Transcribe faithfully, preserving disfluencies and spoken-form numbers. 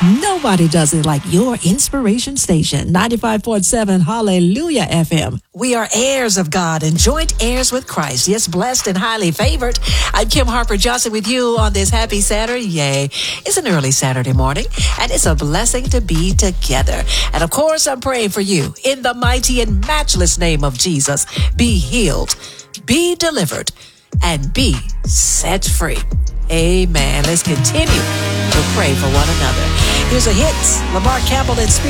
Nobody does it like your inspiration station, ninety-five point seven Hallelujah F M. We are heirs of God and joint heirs with Christ. Yes, blessed and highly favored. I'm Kim Harper Johnson with you on this happy Saturday. Yay. It's an early Saturday morning, and it's a blessing to be together. And of course, I'm praying for you in the mighty and matchless name of Jesus. Be healed, be delivered, and be set free. Amen. Let's continue to pray for one another. Here's a hit. Lamar Campbell and Spirit.